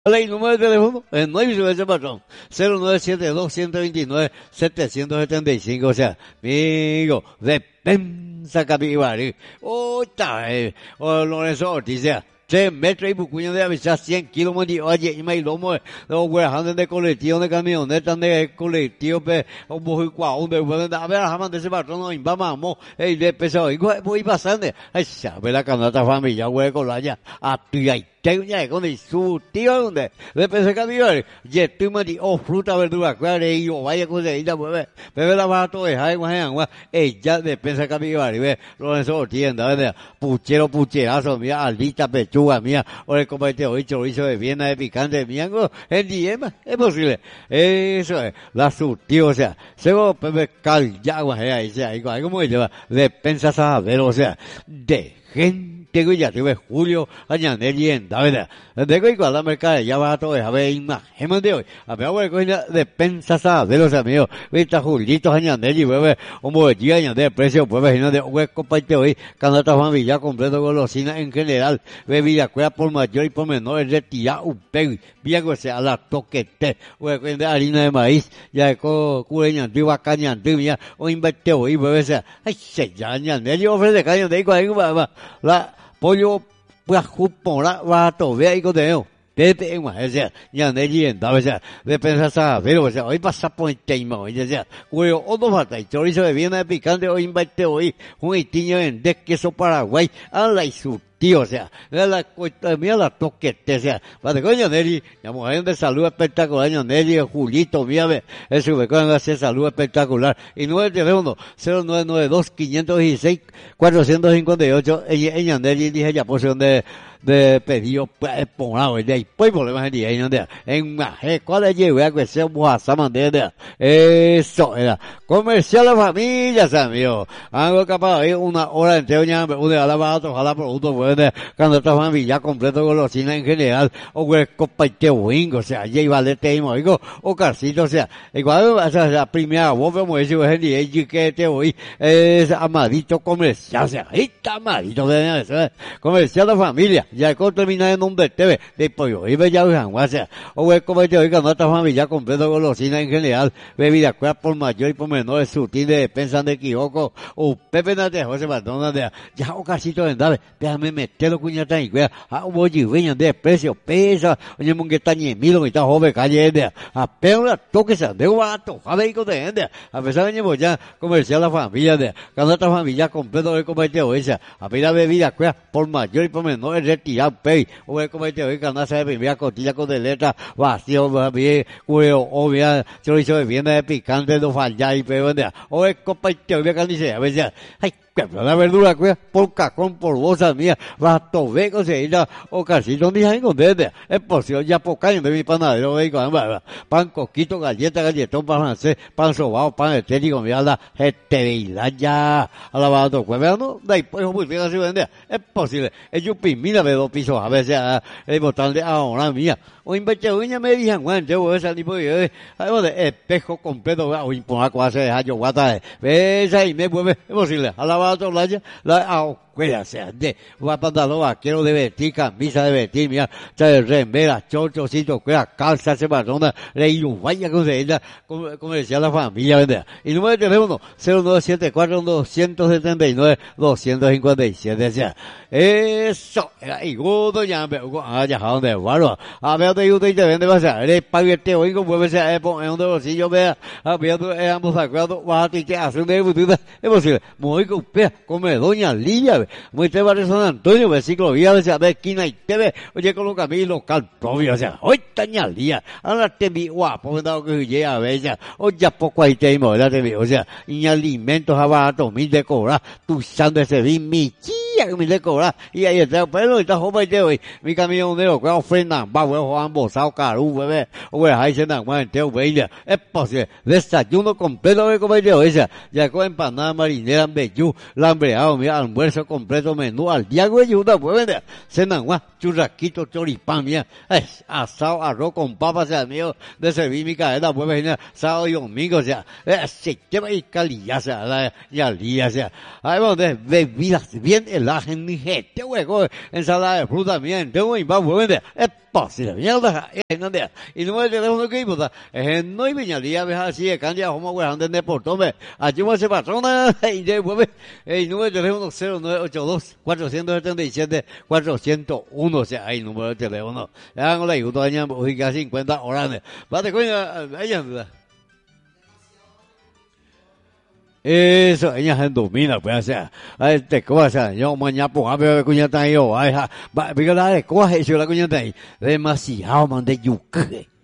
El número de teléfono es 9 ese patrón, 0972-129-775, o sea, amigo, Despensa Capibari, o Lorenzo Ortiz, 3 metros y bucuño de avisar 100 kilómetros de oye, y me lomo, los huejanes de colectivo, de camionetas, de colectivo, o muy cuau, de a ver, jamás de ese patrón, no, vamos, de pesado, y voy pasando, ay, sabe la canasta familia, güey, con la ya, a tu y tengo ya con el su tío donde le pensé que digo y tú me di fruta verdura claro y yo vaya con ella bebé la barato es hay más agua ella de pensé que digo ve Lorenzo tienda ¿verdad? Pucherazo mía alita pechuga mía o el comete hoy chorizo de Viena de picante mía el diema es posible eso es la su tío o sea sego pepe cal ya agua ahí sea igual como lleva de pensar saber o sea de gente que ya tuve Julio Añanelli en Davida. De que igual la mercado ya va todo, a ver, imagen de hoy. A ver, ahora coña de pensasa de los amigos. Vista Julito Añanelli, bebé, un bolletín Añanelli, precio, pues, de hueco parte hoy, canasta familia completo con golosinas en general. Bebida cueva por mayor y por menor, retirado un pego. Bien, que sea la toquete, hueco de harina de maíz, ya de cureña antigua, caña antigua, o inverteo hoy, bebé, sea, ay, se ya Añanelli ofrece caña de igual, la, pollo pues jupora va to ve ahí con Pepe en más sea ya de leyenda o sea de pensar pero o sea hoy pasa por el tema o sea cuyo otro falta y chorizo de Viena de picante hoy invite hoy un itiño en de queso Paraguay a la su tío, o sea, mira la toquete, o sea, para coño Nelly, la mujer de salud espectacular, Nelly, Julito, mira, eso me cogen hacer salud espectacular, y no el teléfono, 0992-516-458, ella Nelly, dije ya, posición de pedido, por lado, de ahí, pues, problemas en día, en una, ¿cuál es el que sea un WhatsApp, eso era, comercial a familia, amigo, algo capaz, una hora entera, una alabado, ojalá producto, pues, cuando esta familia completo golosina en general, o hueco paiteuingo, o sea, ya vale teimo, o carcito, o sea, igual, o sea, la primera voz, como dice, que te voy, es amadito comercial, o sea, está amadito, comercial de familia, ya termina en nombre TV, de pollo, y ya o sea, o hueco paiteuingo, cuando esta familia completo golosina en general, bebida cueva por mayor y por menor, sutil de defensa de equivoco, o Pepe Nate, José Madonna, ya o carcito de dave, déjame meterlo cuñata y cuea, a un bolliveño de precio, pesa, oye, mongueta ni milo, está joven, calle, apenas toque esa, de guato, jabe con de a pesar de ya comercial la familia, cuando esta familia completo de comercio, esa, apenas bebida cuea, por mayor y por menor, es retirado, pay, o el comercio, hoy canasta de primera costilla con de letra, vacío, bien, cueo, obvia, chorizo de Viena de picante, no falla y peor, o el comercio, hoy carnicería, a veces, ay, la verdura, por cajón, por bolsa mía, rato veco se irá, o casi no ni hay con es posible, ya por caño de mi panadero, pan coquito, galletón, pan francés, pan sobao, pan estético, mira la esterilidad ya, alabado, no, de ahí pues, muy bien así vender, es posible, es mira de 2 pisos, a veces, el botón de ahora mía, o invertido, me dijeron, bueno, yo ese tipo de, espejo completo, o imponer cosas de yo guata, ves ahí, me vuelve, es posible, alabado, cuida sea de pantalón vaquero de vestir, camisa de vestir, mira, remera, chorchocito, cuida, calza, se patrona, le vaya con ella, como decía la familia, ¿verdad? Y número de teléfono, 0974-279-257, decía, eso, era igual, ya, ya, donde, bueno, a ver, te usted te vende, vas a ver, el paquete, oigo, mueve ese, en un bolsillo, vea, viendo, ambos acuerdos, vas a ti que hacer una embutida, es posible, muy cupea, come doña Lilla, muy te barrio San Antonio, versículo vía, a ver, esquina y TV, oye, con los caminos local propio, o sea, hoy taña Lilla, ahora te vi guapo, me dado que llega a ver, ya, hoy ya poco ahí te imo, te vi, o sea, y alimentos abatos, mil de cobrar, tu santo ese vi, mi chía, mil de cobrar, y ahí está, pero está joven de hoy, mi camión de lo que ofrenda, va, Juan Bosao, Caru, bebé, o ahí se dan, bueno, te veía, es posible, desayuno completo de comer de hoy, ya con empanada marinera, bellú, lambreado, mira, almuerzo completo, menú al día, güey, ayuda, pues vender, cena, churrasquito, choripán, mira, asado, arroz con papas, o sea, mío, de servir mi cadena, pues venir, sábado y domingo, o sea, se lleva y calidad, o sea, ya día, o sea, ahí donde bebidas bien heladas, ni gente, güey, ensalada de fruta, mira, tengo y va, pues vender, posible. Mierda, no te. Y no me teléfono que importa. No hay viñalía, ves así, cambia, como güey, ande de por tome. Allí me hace patrona, y después, el número de teléfono 0982-477-401, o sea, hay número de teléfono. Ya no le ayudo a ella, ubica 50 horas. Vate, coño, ella, eso, ella se domina, pues, o sea, te cosa, yo mañana pongo a ver cuñata yo, ay, va, pero la de coja, yo la cuñata ahí, demasiado man de yuque.